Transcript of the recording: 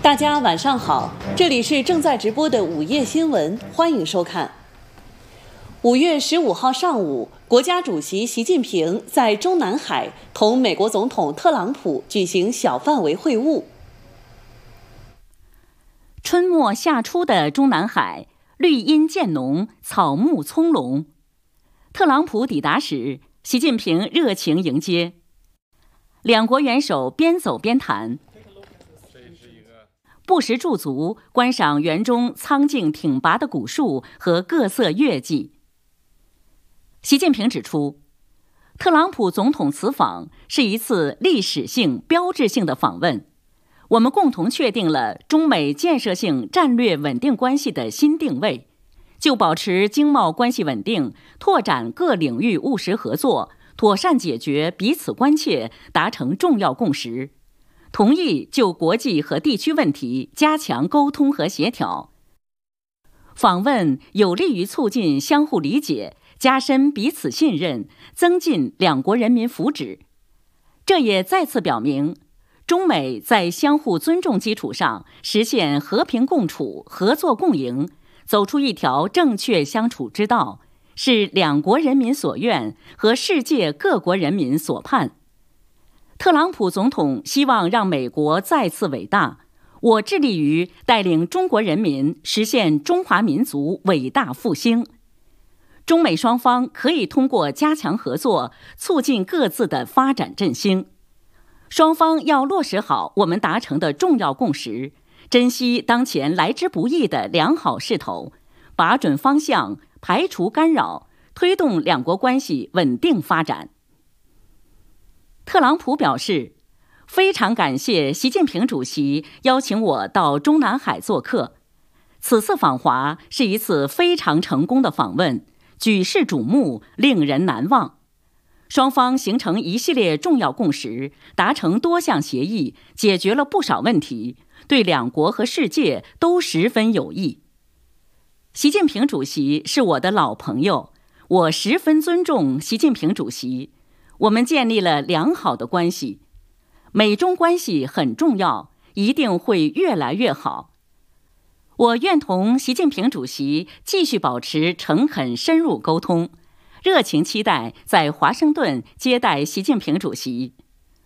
大家晚上好，这里是正在直播的午夜新闻，欢迎收看。5月15号上午，国家主席习近平在中南海同美国总统特朗普举行小范围会晤。 春末夏初的中南海，绿荫渐浓，草木葱茏。特朗普抵达时，习近平热情迎接，两国元首边走边谈，不时驻足观赏园中苍劲挺拔的古树和各色月季。习近平指出，特朗普总统此访是一次历史性、标志性的访问，我们共同确定了中美建设性战略稳定关系的新定位，就保持经贸关系稳定、拓展各领域务实合作、妥善解决彼此关切达成重要共识，同意就国际和地区问题加强沟通和协调。访问有利于促进相互理解，加深彼此信任，增进两国人民福祉。这也再次表明，中美在相互尊重基础上实现和平共处、合作共赢，走出一条正确相处之道，是两国人民所愿和世界各国人民所盼。特朗普总统希望让美国再次伟大，我致力于带领中国人民实现中华民族伟大复兴。中美双方可以通过加强合作，促进各自的发展振兴。双方要落实好我们达成的重要共识，珍惜当前来之不易的良好势头，把准方向，排除干扰，推动两国关系稳定发展。特朗普表示，非常感谢习近平主席邀请我到中南海做客，此次访华是一次非常成功的访问，举世瞩目，令人难忘。双方形成一系列重要共识，达成多项协议，解决了不少问题，对两国和世界都十分有益。习近平主席是我的老朋友，我十分尊重习近平主席，我们建立了良好的关系。美中关系很重要，一定会越来越好。我愿同习近平主席继续保持诚恳深入沟通，热情期待在华盛顿接待习近平主席。